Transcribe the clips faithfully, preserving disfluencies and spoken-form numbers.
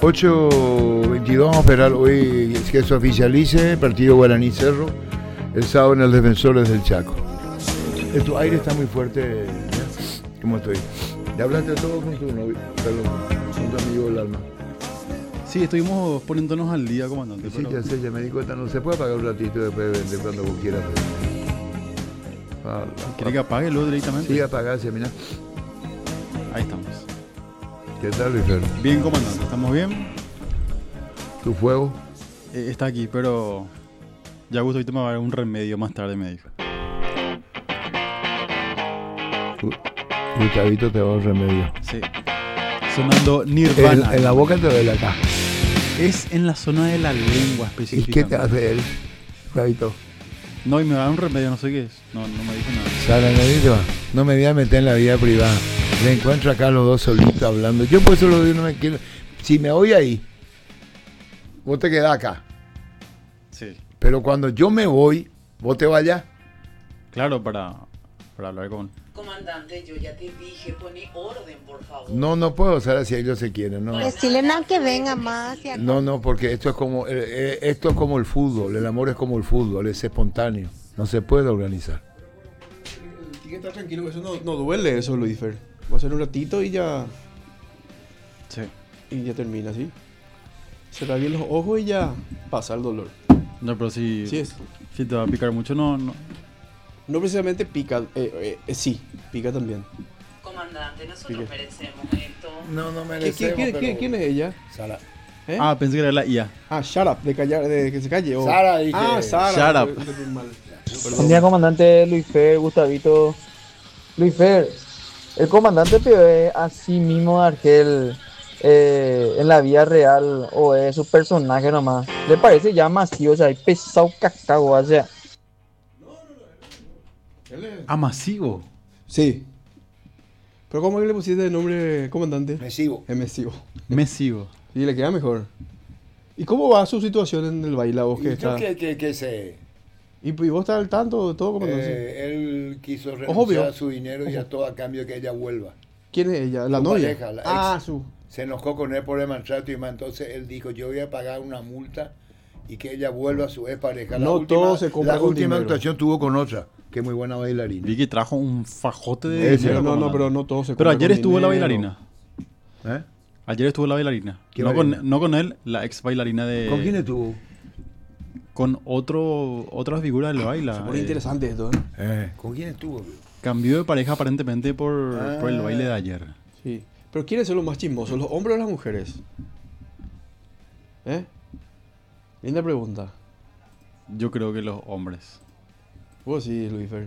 ocho veintidós vamos a esperar hoy que se oficialice partido Guaraní Cerro el sábado en el Defensores del Chaco. Eh, tu aire está muy fuerte, ¿eh? ¿Cómo estoy? ¿Ya hablaste todo con tu novio, con tu amigo del alma? Sí, estuvimos poniéndonos al día, comandante. Sí, pero... ya sé, ya me di cuenta, no se puede apagar un ratito después de vender cuando vos quieras. Ah, ¿Quiere que apague luego directamente? Sí, apagase, mira. Ahí estamos. ¿Qué tal, Luis Fer? Bien, comandante, ¿estamos bien? ¿Tu fuego? Eh, está aquí, pero ya Gusto ahorita me va a dar un remedio más tarde, me dijo. Gustavito te va a dar un remedio. Sí. Sonando Nirvana. En, en la boca te duele acá. Es en la zona de la lengua ¿Y específicamente. qué te hace él, Gustavito? No, y me va a dar un remedio, no sé qué es. No, no me dijo nada. Sara, Nerito, no me voy a meter en la vida privada. Me encuentro acá los dos solitos hablando. Yo por eso lo digo, no me quiero. Si me voy ahí, vos te quedás acá. Sí. Pero cuando yo me voy, vos te vayas. Claro, para, para hablar con... Comandante, yo ya te dije, pone orden, por favor. No, no puedo hacer así, ellos se quieren, ¿no? Decirle nada que venga más hacia acá. No, no, porque esto es como eh, eh, esto es como el fútbol, el amor es como el fútbol, es espontáneo, no se puede organizar. Tiene que estar tranquilo, que eso no, no duele, eso, Luisfer. Va a ser un ratito y ya. Sí. Y ya termina, ¿sí? Cerrar bien los ojos y ya pasa el dolor. No, pero si, Sí, es. si te va a picar mucho, no... no. No precisamente pica, eh, eh, eh, sí, pica también. Comandante, nosotros Sigue. merecemos esto. No, no ¿Qui- merecemos, qui- qui- pero... ¿Quién es ella? Sara. ¿Eh? Ah, pensé que era la I A. Ah, shut up, de, callar, de que se calle. o- Sara, dije. Ah, Sara. Shut up. Entendí mal. Perdón. Buen día, comandante Luis Fer, Gustavito. Luis Fer, el comandante Pío es así mismo de Argel eh, en la vida real o es su personaje nomás. ¿Le parece ya masivo, o sea, hay pesado cacao, o sea? Ah, masivo. Sí. ¿Pero cómo es que le pusiste el nombre comandante? Me sigo. Es Mesivo. Mesivo. Y le queda mejor. ¿Y cómo va su situación en el baile? Vos que ¿Y está... yo qué, qué, qué sé? ¿Y, y vos estás al tanto de todo, comandante? Eh, él quiso Obvio. renunciar a su dinero y a todo a cambio de que ella vuelva. ¿Quién es ella? ¿La Su novia? pareja, la ah, ex. su... Se enojó con él por el maltrato y más. Entonces él dijo, yo voy a pagar una multa y que ella vuelva a su ex pareja. La No última, todo se compra La con última dinero. actuación tuvo con otra, que es muy buena bailarina. Vi que trajo un fajote de Ese, dinero, no, no, comandante. pero no todo se Pero compra ayer con estuvo la dinero. bailarina. ¿Eh? Ayer estuvo la bailarina. ¿Qué No bailarina? con, no con él, la ex bailarina de... ¿Con quién estuvo? Con otro, otras figuras del baile. Se pone eh, interesante esto, ¿eh? Eh, ¿Con quién estuvo? bro? Cambió de pareja aparentemente por, Ah. por el baile de ayer. Sí. Pero ¿quiénes son los más chismosos? ¿Los hombres o las mujeres? ¿Eh? Linda pregunta. Yo creo que los hombres. Vos sí, Luis Fer.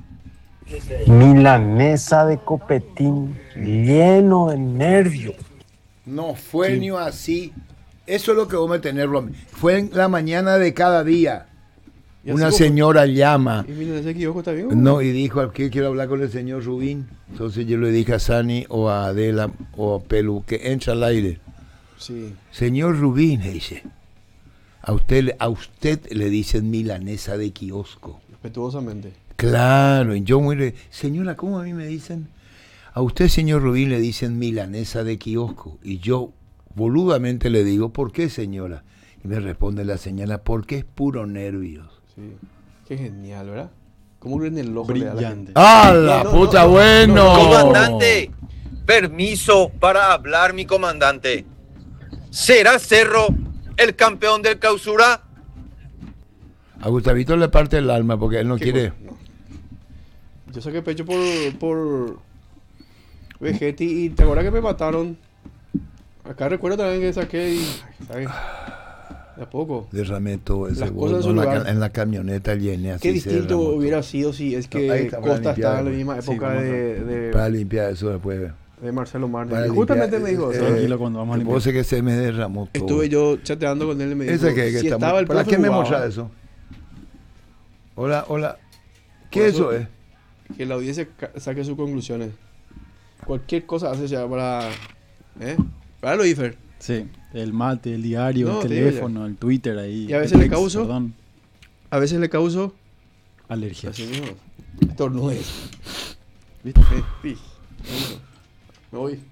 Milanesa de copetín lleno de nervios. No fue ni así. Eso es lo que vos me tenés, Romy. Fue en la mañana de cada día. ¿Y así Una como- señora llama. ¿Y mira, ese equivoco está bien? No, y dijo, aquí quiero hablar con el señor Rubín. Entonces yo le dije a Sani o a Adela o a Pelu que entra al aire. Sí. Señor Rubín, le dice, a usted, le- a usted le dicen milanesa de kiosco. Respetuosamente. Claro, y yo muy... re- Señora, ¿cómo a mí me dicen? A usted, señor Rubín, le dicen milanesa de kiosco. Y yo boludamente le digo, ¿por qué, señora? Y me responde la señora, porque es puro nervios. Sí. Qué genial, ¿verdad? ¿Cómo en el ojo le da a la Brillante. gente? ¡Ah, la No, no, puta, no, no, bueno! no, no. Comandante, permiso para hablar, mi comandante. ¿Será Cerro el campeón del clausura? A Gustavito le parte el alma porque él no ¿Qué quiere... cosa? No. Yo saqué pecho por, por Vegetti y te acuerdas que me mataron. Acá recuerdo también que saqué y... ay, ¿sabes? De a poco. Derramé todo ese Las boldo cosas en su en, la, lugar. ca- en la camioneta llena. así Qué se distinto derramó todo. hubiera sido si es No, ahí que está, para Costa estaba en la limpiar, misma sí, época vamos a- de, de, Para limpiar eso después. de Marcelo Para Martínez. limpiar, Justamente me dijo, eh, ¿sabes? Tranquilo cuando vamos a limpiar. Vos sé que se me derramó todo. Estuve yo chateando con él y me dijo, Ese que, que si está estaba muy- el ¿Para profe qué me jugaba, mostrás eso? Hola, hola. ¿Qué Por eso eso- es? que la audiencia ca- saque sus conclusiones. Cualquier cosa hace ya para... ¿Eh? Para lo Ifer. Sí, el mate, el diario, No, el te digo teléfono, el Twitter ahí. Y a veces el le ex, causo- Perdón, A veces le causo... alergia. Así mismo. Estornudes. ¿Viste? Eh, pi. Me voy.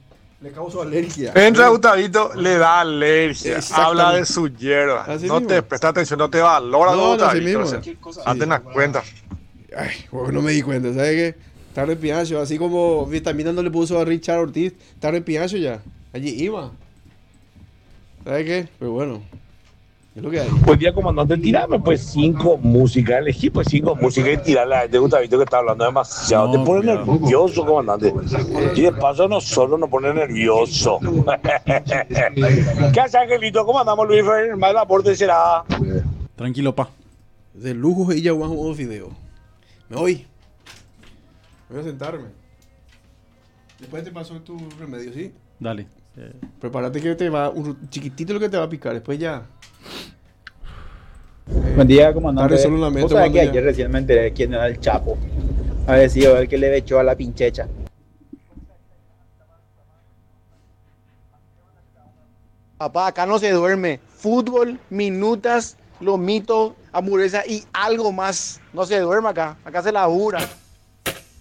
Le causó alergia. Entra Gustavito, le da alergia, Exactamente. habla de su hierba. Así No mismo. te presta atención, no te valora, No, no, así Gustavito. mismo. o sea, Hazte una cuenta. Ay, bueno, no me di cuenta, ¿sabes qué? Está en piacho, así como vitamina no le puso a Richard Ortiz, está en piacho ya. Allí iba. ¿Sabes qué? Pero bueno, es lo que hay. Buen día, comandante. Tirame pues cinco músicas. Elegí pues cinco músicas y tirarle a este Gustavito que está hablando demasiado. No, Te pone cuidado. nervioso, comandante. Y de paso no solo nos pone nervioso. ¿Qué hace, Angelito? ¿Cómo andamos, Luis Fer? Más el aporte será. Tranquilo, pa. De lujo y ya jugamos un video. Me voy. Voy a sentarme. Después te paso tu remedio, ¿sí? Dale. Eh, Prepárate que te va, un chiquitito lo que te va a picar, después ya. Buen día, comandante. Estar solo en la meta, Vos sabés que cuando ya- ayer recién me enteré de quién era el Chapo. A ver si el que le echó a la pinchecha. Papá, acá no se duerme. Fútbol, minutas, lomito, hamburguesa y algo más. No se duerme acá. Acá se labura.